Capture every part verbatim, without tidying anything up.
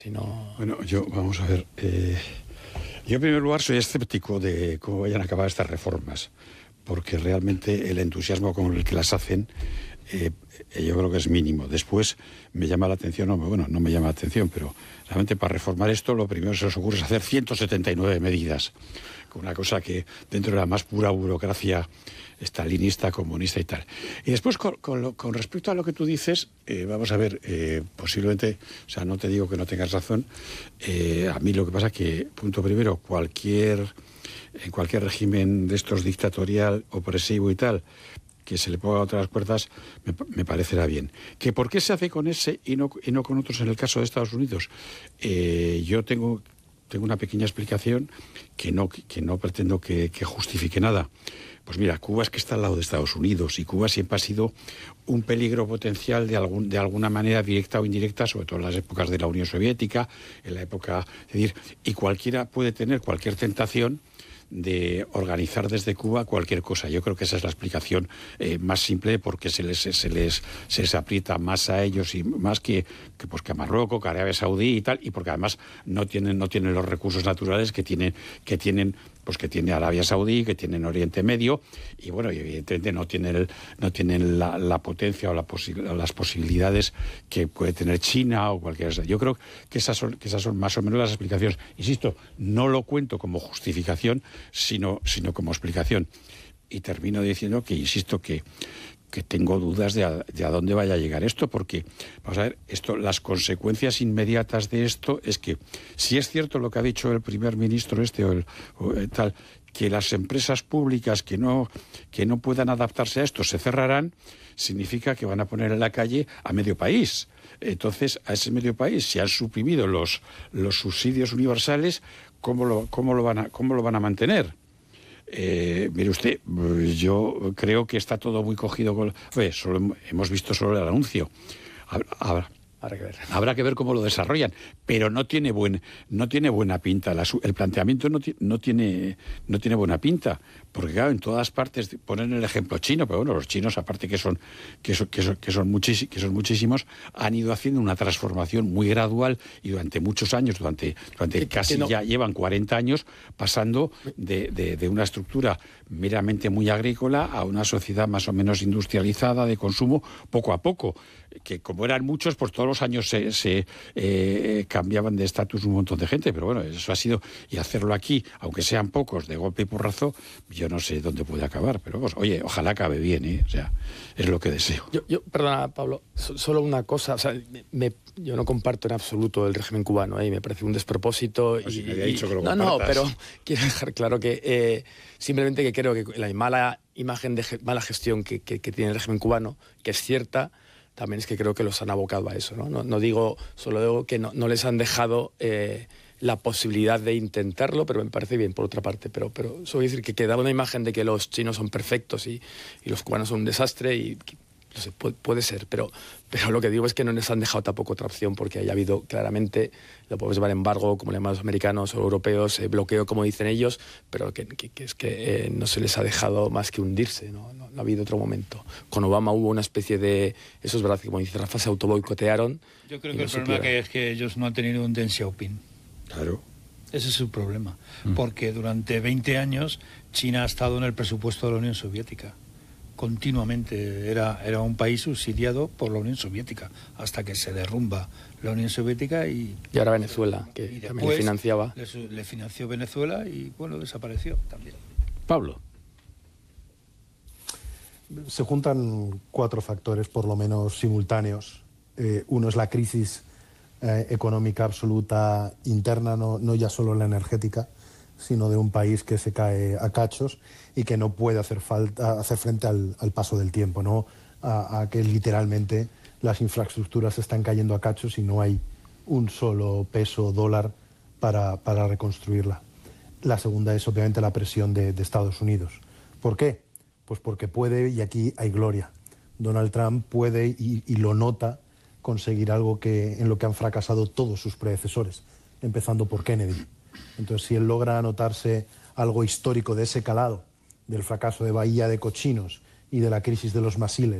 Si no... Bueno, yo, vamos a ver. Eh, yo, en primer lugar, soy escéptico de cómo vayan a acabar estas reformas, porque realmente el entusiasmo con el que las hacen, eh, yo creo que es mínimo. Después me llama la atención, no, bueno, no me llama la atención, pero realmente para reformar esto, lo primero que se les ocurre es hacer ciento setenta y nueve medidas, una cosa que dentro de la más pura burocracia estalinista, comunista y tal. Y después, con, con, lo, con respecto a lo que tú dices, eh, vamos a ver, eh, posiblemente, o sea, no te digo que no tengas razón, eh, a mí lo que pasa es que, punto primero, cualquier, en cualquier régimen de estos dictatorial, opresivo y tal, que se le ponga otras puertas, me, me parecerá bien. ¿Que por qué se hace con ese y no, y no con otros en el caso de Estados Unidos? Eh, yo tengo... Tengo una pequeña explicación que no, que no pretendo que, que justifique nada. Pues mira, Cuba es que está al lado de Estados Unidos y Cuba siempre ha sido un peligro potencial de, algún, de alguna manera directa o indirecta, sobre todo en las épocas de la Unión Soviética, en la época... Es decir, y cualquiera puede tener cualquier tentación de organizar desde Cuba cualquier cosa. Yo creo que esa es la explicación eh, más simple, porque se les, se, les, se les aprieta más a ellos y más que, que, pues, que a Marruecos, que a Arabia Saudí y tal, y porque además no tienen, no tienen los recursos naturales que tienen, que tienen pues que tiene Arabia Saudí, que tienen Oriente Medio, y bueno, y evidentemente no tienen, el, no tienen la, la potencia o, la posi o las posibilidades que puede tener China o cualquier... Yo creo que esas, son, que esas son más o menos las explicaciones. Insisto, no lo cuento como justificación, sino, sino como explicación. Y termino diciendo que, insisto, que... que tengo dudas de a, de a dónde vaya a llegar esto, porque, vamos a ver, esto, las consecuencias inmediatas de esto es que, si es cierto lo que ha dicho el primer ministro este o el o, eh, tal, que las empresas públicas que no, que no puedan adaptarse a esto se cerrarán, significa que van a poner en la calle a medio país. Entonces, a ese medio país, si han suprimido los, los subsidios universales, ¿cómo lo, cómo lo van a, cómo lo van a mantener? Eh, mire usted, yo creo que está todo muy cogido con... Oye, solo hemos visto solo el anuncio. Habrá, habrá, que ver. habrá que ver cómo lo desarrollan, pero no tiene buen, no tiene buena pinta. La, el planteamiento no, no, tiene, no tiene buena pinta, porque claro, en todas partes ponen el ejemplo chino, pero bueno, los chinos, aparte que son, que son, que son, que son, muchis, que son muchísimos, han ido haciendo una transformación muy gradual y durante muchos años, durante, durante que, casi que no. ya llevan cuarenta años, pasando de, de, de una estructura meramente muy agrícola a una sociedad más o menos industrializada, de consumo, poco a poco, que como eran muchos, pues todos los años se, se eh, cambiaban de estatus un montón de gente, pero bueno, eso ha sido, y hacerlo aquí, aunque sean pocos, de golpe y porrazo, yo no sé dónde puede acabar, pero pues, oye, ojalá acabe bien, ¿eh? O sea, es lo que deseo. Yo, yo perdona, Pablo, so, solo una cosa, o sea, me, yo no comparto en absoluto el régimen cubano, ¿eh? Y me parece un despropósito. Pues y, si me había dicho que lo no, compartas. no, pero quiero dejar claro que eh, simplemente que creo que la mala imagen de mala gestión que, que, que tiene el régimen cubano, que es cierta, también es que creo que los han abocado a eso, ¿no? No, no digo, solo digo que no, no les han dejado eh, la posibilidad de intentarlo, pero me parece bien por otra parte. Pero, pero eso quiere decir que quedaba una imagen de que los chinos son perfectos y, y los cubanos son un desastre y... No sé, puede, puede ser, pero, pero lo que digo es que no les han dejado tampoco otra opción, porque haya habido claramente, lo podemos llamar embargo, como le llaman los americanos o europeos, eh, bloqueo, como dicen ellos, pero que, que, que es que eh, no se les ha dejado más que hundirse, ¿no? No, no ha habido otro momento. Con Obama hubo una especie de, eso es verdad, que como dice Rafa, se autoboicotearon. Yo creo que no el problema que es que ellos no han tenido un Deng Xiaoping. Claro. Ese es su problema, mm. porque durante veinte años China ha estado en el presupuesto de la Unión Soviética. Continuamente era, era un país subsidiado por la Unión Soviética hasta que se derrumba la Unión Soviética y... Y ahora Venezuela, que y también le financiaba. Le, le financió Venezuela y, bueno, desapareció también. Pablo. Se juntan cuatro factores, por lo menos simultáneos. Eh, uno es la crisis eh, económica absoluta interna, no, no ya solo la energética, sino de un país que se cae a cachos y que no puede hacer, falta, hacer frente al, al paso del tiempo, ¿no? A, a que literalmente las infraestructuras están cayendo a cachos y no hay un solo peso dólar para, para reconstruirla. La segunda es obviamente la presión de, de Estados Unidos. ¿Por qué? Pues porque puede, y aquí hay gloria, Donald Trump puede, y, y lo nota, conseguir algo que, en lo que han fracasado todos sus predecesores, empezando por Kennedy. Entonces, si él logra anotarse algo histórico de ese calado, del fracaso de Bahía de Cochinos y de la crisis de los masiles,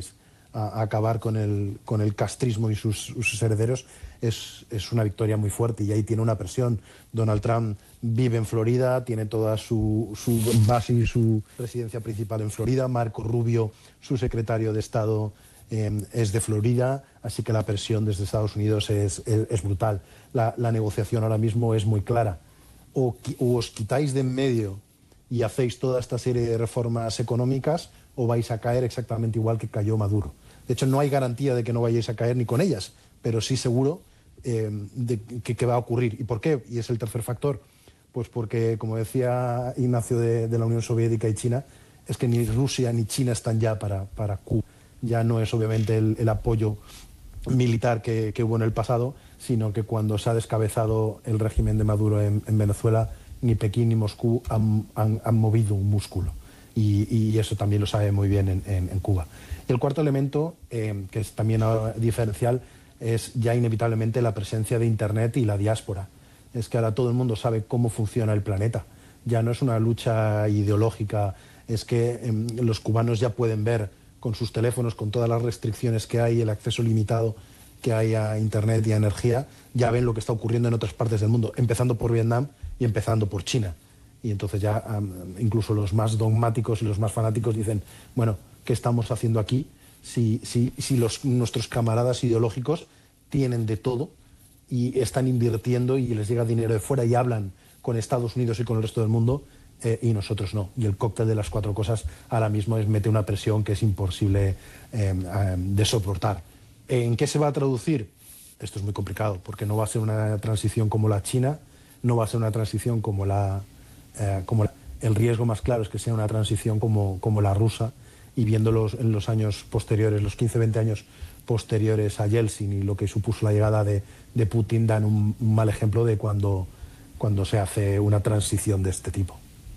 a, a acabar con el, con el castrismo y sus, sus herederos, es, es una victoria muy fuerte, y ahí tiene una presión. Donald Trump vive en Florida, tiene toda su, su base y su residencia principal en Florida. Marco Rubio, su secretario de Estado, eh, es de Florida, así que la presión desde Estados Unidos es, es, es brutal. La, la negociación ahora mismo es muy clara. O, o os quitáis de en medio y hacéis toda esta serie de reformas económicas, o vais a caer exactamente igual que cayó Maduro. De hecho, no hay garantía de que no vayáis a caer ni con ellas, pero sí seguro eh, de que, que va a ocurrir. ¿Y por qué? Y es el tercer factor. Pues porque, como decía Ignacio de, de la Unión Soviética y China, es que ni Rusia ni China están ya para, para Cuba. Ya no es obviamente el, el apoyo militar que, que hubo en el pasado, sino que cuando se ha descabezado el régimen de Maduro en, en Venezuela, ni Pekín ni Moscú han, han, han movido un músculo. Y, y eso también lo sabe muy bien en, en, en Cuba. El cuarto elemento, eh, que es también diferencial, es ya inevitablemente la presencia de Internet y la diáspora. Es que ahora todo el mundo sabe cómo funciona el planeta. Ya no es una lucha ideológica, es que eh, los cubanos ya pueden ver con sus teléfonos, con todas las restricciones que hay, el acceso limitado que hay a Internet y a energía, ya ven lo que está ocurriendo en otras partes del mundo, empezando por Vietnam y empezando por China. Y entonces ya um, incluso los más dogmáticos y los más fanáticos dicen, bueno, ¿qué estamos haciendo aquí si, si, si los, nuestros camaradas ideológicos tienen de todo y están invirtiendo y les llega dinero de fuera y hablan con Estados Unidos y con el resto del mundo, eh, y nosotros no? Y el cóctel de las cuatro cosas ahora mismo es mete una presión que es imposible eh, eh, de soportar. ¿En qué se va a traducir? Esto es muy complicado, porque no va a ser una transición como la China, no va a ser una transición como la... Eh, como la, el riesgo más claro es que sea una transición como, como la rusa, y viéndolos en los años posteriores, los quince veinte años posteriores a Yeltsin y lo que supuso la llegada de, de Putin, dan un, un mal ejemplo de cuando, cuando se hace una transición de este tipo.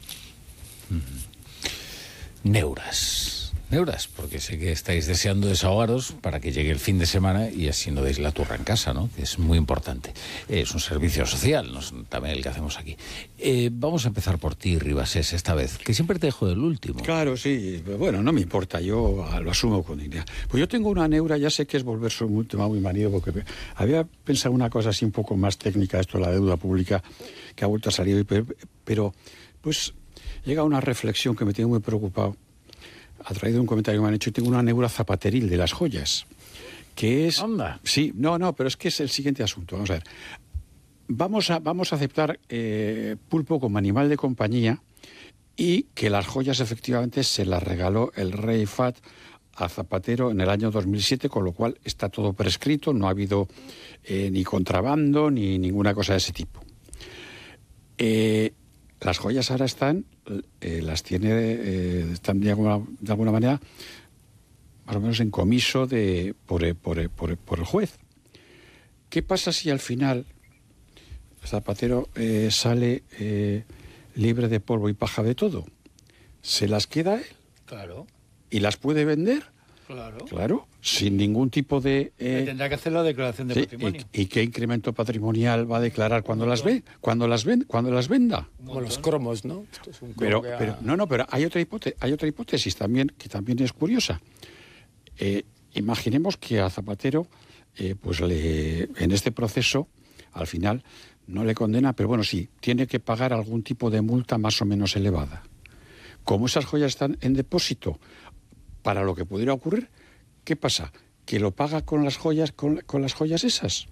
Mm. Neuras. Neuras, porque sé que estáis deseando desahogaros para que llegue el fin de semana y así no deis la turra en casa, ¿no? Que es muy importante. Es un servicio social, no es también el que hacemos aquí. Eh, vamos a empezar por ti, Ribasés, esta vez, que siempre te dejo del último. Claro, sí. Bueno, no me importa, yo lo asumo con dignidad. Pues yo tengo una neura, ya sé que es volverse un tema muy manido, porque había pensado una cosa así un poco más técnica, esto de la deuda pública, que ha vuelto a salir, pero, pero pues llega una reflexión que me tiene muy preocupado. Ha traído un comentario que me han hecho, y tengo una neura zapateril de las joyas, que es... Anda. Sí, no, no, pero es que es el siguiente asunto. Vamos a ver. Vamos a, vamos a aceptar eh, pulpo como animal de compañía, y que las joyas efectivamente se las regaló el rey Fahd a Zapatero en el año dos mil siete, con lo cual está todo prescrito, no ha habido eh, ni contrabando ni ninguna cosa de ese tipo. Eh, las joyas ahora están... Eh, las tiene, eh, están de alguna, de alguna manera, más o menos en comiso de, por, por, por, por el juez. ¿Qué pasa si al final Zapatero eh, sale eh, libre de polvo y paja de todo? ¿Se las queda él? Claro. ¿Y las puede vender? Claro. Claro, sin ningún tipo de... Eh, tendrá que hacer la declaración de sí, patrimonio. Y, ¿Y qué incremento patrimonial va a declarar cuando las ve, cuando las ven, cuando las venda? Como los cromos, ¿no? Esto es un cromo Pero, que ha... pero no, no, pero hay otra hipótesis, hay otra hipótesis también que también es curiosa. Eh, imaginemos que a Zapatero, eh, pues le, en este proceso, al final no le condena, pero bueno, sí, tiene que pagar algún tipo de multa más o menos elevada. Como esas joyas están en depósito, para lo que pudiera ocurrir, ¿qué pasa? ¿Que lo paga con las joyas, con, con las joyas esas?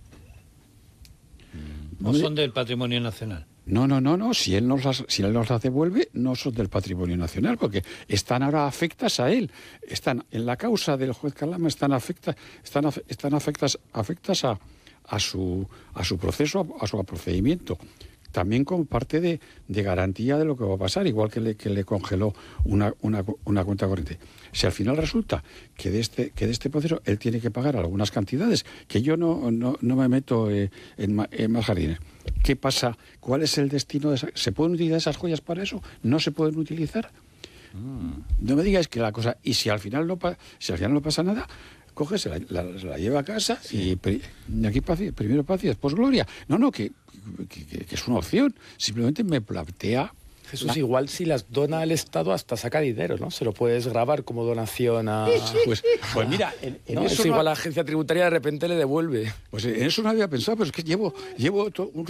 No son del patrimonio nacional. No, no, no, no. Si él nos las, si él nos las devuelve, no son del patrimonio nacional, porque están ahora afectas a él. Están en la causa del juez Calama, están afectas, están, están afectas, afectas a, a su a su proceso, a, a su procedimiento. También como parte de, de garantía de lo que va a pasar, igual que le, que le congeló una, una, una cuenta corriente. Si al final resulta que de este que de este proceso él tiene que pagar algunas cantidades, que yo no, no, no me meto eh, en, en más jardines. ¿Qué pasa? ¿Cuál es el destino de esa? ¿Se pueden utilizar esas joyas para eso? ¿No se pueden utilizar? Mm. No me digáis que la cosa... Y si al final no, si al final no pasa nada... Coge, se la, la, se la lleva a casa, sí. y, y aquí paz, primero paz y después gloria. No, no, que, que, que es una opción. Simplemente me plantea Jesús, la... igual si las dona al Estado hasta saca dinero, ¿no? Se lo puedes grabar como donación a... Pues, pues mira, en, en no, eso es igual no... la agencia tributaria de repente le devuelve. Pues en eso no había pensado, pero es que llevo, llevo to... un